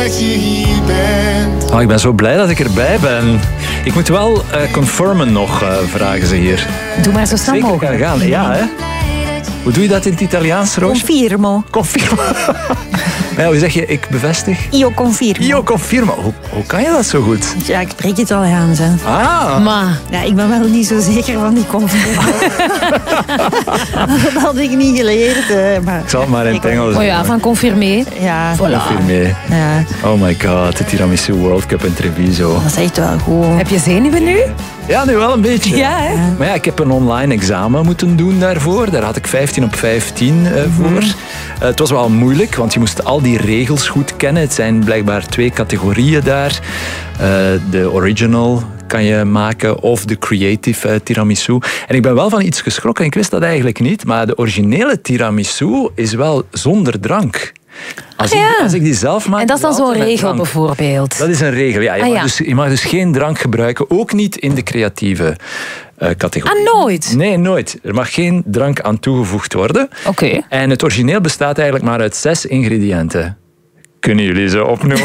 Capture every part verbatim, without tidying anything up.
Oh, ik ben zo blij dat ik erbij ben. Ik moet wel uh, confirmen nog, uh, vragen ze hier. Doe maar zo snel Zeker mogelijk. kan gaan, ja hè. Hoe doe je dat in het Italiaans, Roos? Confirmo. Confirmo. Ja, hoe zeg je, ik bevestig? Io confirmo. Io confirmo. Hoe, hoe kan je dat zo goed? Ja, ik spreek Italiaans, hè. Ah. Maar ja, ik ben wel niet zo zeker van die confirmo. Dat had ik niet geleerd. Hè, maar ik zal het maar in het Engels. Oh ja, van confirmé. Ja. Voilà. Confirmé. Ja. Oh my god, de Tiramisu World Cup in Treviso. Dat is echt wel goed. Heb je zenuwen nu? Ja, nu wel een beetje. Ja, hè? Maar ja, ik heb een online examen moeten doen daarvoor. Daar had ik vijftien op vijftien uh, voor. Mm-hmm. Uh, het was wel moeilijk, want je moest al die regels goed kennen. Het zijn blijkbaar twee categorieën daar. Uh, de original kan je maken of de creative uh, tiramisu. En ik ben wel van iets geschrokken. Ik wist dat eigenlijk niet. Maar de originele tiramisu is wel zonder drank. Als, ah, ja. ik, als ik die zelf maak... En dat is dan zo'n regel drank. bijvoorbeeld? Dat is een regel, ja. Je, ah, mag ja. Dus, je mag dus geen drank gebruiken, ook niet in de creatieve uh, categorie. Ah, nooit? Nee, nooit. Er mag geen drank aan toegevoegd worden. Oké. Okay. En het origineel bestaat eigenlijk maar uit zes ingrediënten. Kunnen jullie ze opnoemen?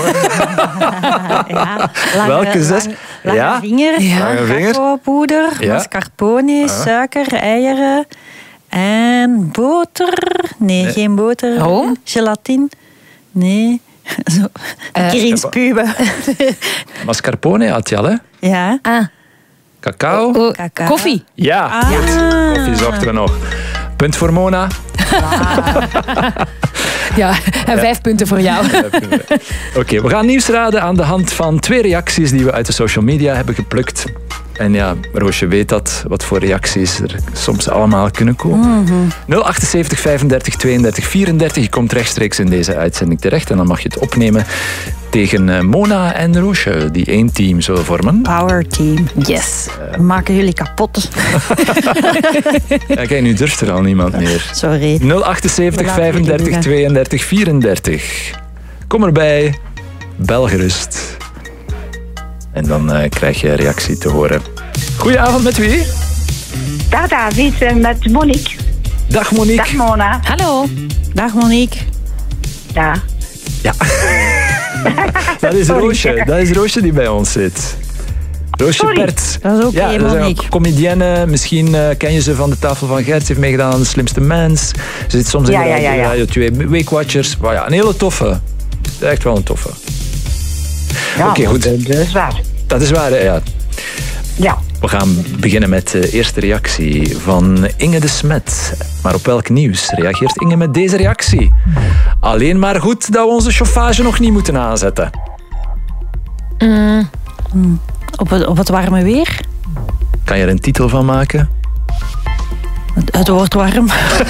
Ja, lange, welke zes? Lang, lange ja? vinger, ja. lange vinger. cacaopoeder, ja. mascarpone, uh. suiker, eieren en boter. Nee, nee. geen boter. Oh. Gelatine. Nee. Zo. Een keer in spuwen. Mascarpone had je al, hè? Ja. Ah. Cacao. Oh, Cacao. Koffie. Ja, ah. goed. Koffie zochten we nog. Punt voor Mona. Ah. Ja, en ja. vijf punten voor jou. Oké, okay, we gaan nieuws raden aan de hand van twee reacties die we uit de social media hebben geplukt. En ja, Roosje weet dat, wat voor reacties er soms allemaal kunnen komen. Mm-hmm. nul achtenzeventig vijfendertig tweeëndertig vierendertig. Je komt rechtstreeks in deze uitzending terecht en dan mag je het opnemen tegen Mona en Roosje, die één team zullen vormen. Power team. Yes. We maken jullie kapot. Ja, kijk, nu durft er al niemand meer. Sorry. nul achtenzeventig vijfendertig tweeëndertig vierendertig. Kom erbij. Bel gerust. En dan uh, krijg je reactie te horen. Goedenavond, met wie? Dag David, met Monique. Dag Monique. Dag Mona. Hallo. Dag Monique. Ja. Ja. Dat is Roosje. Dat is Roosje die bij ons zit. Roosje Sorry. Pert. Dat is ook ja, okay, dat is Monique. een comedienne. Misschien uh, ken je ze van de Tafel van Gert. Ze heeft meegedaan aan De Slimste Mens. Ze zit soms ja, in de ja, ja, ja. Radio twee Weekwatchers. Maar ja, een hele toffe. Echt wel een toffe. Ja, Oké, goed. Dat is waar. Dat is waar, hè? Ja. Ja. We gaan beginnen met de eerste reactie van Inge de Smet. Maar op welk nieuws reageert Inge met deze reactie? Alleen maar goed dat we onze chauffage nog niet moeten aanzetten. Mm. Mm. Op, het, op het warme weer? Kan je er een titel van maken? Het, het wordt warm.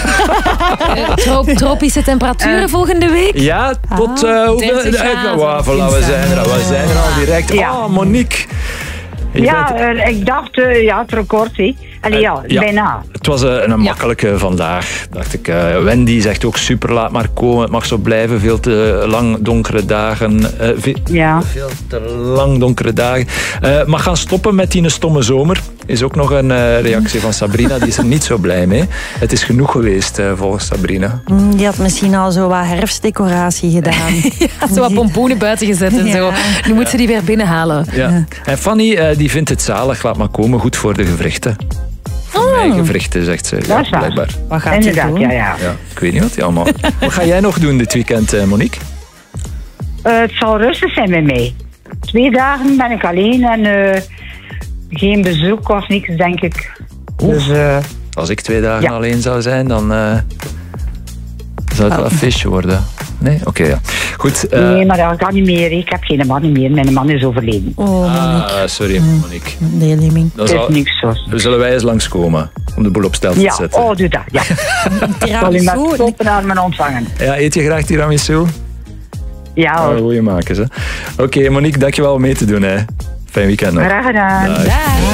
Trop, tropische temperaturen uh, volgende week? Ja, tot... Uh, hoeveel, graden. Wow, voilà, we zijn er al. We zijn er al direct. Ja. Oh, Monique. Je ja, bent... uh, ik dacht, uh, ja, het record, hè. Allee, ja, uh, ja, bijna. Het was uh, een ja. makkelijke vandaag, dacht ik. Uh, Wendy zegt ook super, laat maar komen. Het mag zo blijven. Veel te lang donkere dagen. Uh, veel, ja. veel te lang donkere dagen. Uh, mag gaan stoppen met die stomme zomer. Is ook nog een uh, reactie van Sabrina. Die is er niet zo blij mee. Het is genoeg geweest, uh, volgens Sabrina. Mm, die had misschien al zo wat herfstdecoratie gedaan. Ja, zo wat pompoenen buiten gezet en ja. zo. Nu moet ze die weer binnenhalen. Ja. Ja. En Fanny, uh, die vindt het zalig. Laat maar komen. Goed voor de gewrichten. Voor oh. mijn gewrichten, zegt ze. Ja, blijkbaar. Wat gaat je doen? Ja, ja. Ja, ik weet niet wat hij allemaal... Wat ga jij nog doen dit weekend, uh, Monique? Uh, het zal rustig zijn met mij. Twee dagen ben ik alleen en uh, geen bezoek of niks, denk ik. Dus, uh, als ik twee dagen ja. alleen zou zijn, dan uh, zou het wel een feestje worden. Nee? Oké, okay, ja. Goed. Uh, nee, maar dat kan niet meer. Ik heb geen man meer. Mijn man is overleden. Oh, Monique. Ah, sorry, Monique. Deelneming. Dat is niks zo. Zullen wij eens langskomen om de boel op stel te ja. zetten? Ja, oh, doe dat. Ja. Ik zal u met open armen ontvangen. Ja, eet je graag tiramisu? Ja hoor. Oh, goeie makers, hè. Oké, okay, Monique, dankjewel om mee te doen, hè. Fijn weekend nog. Graag gedaan. Dag.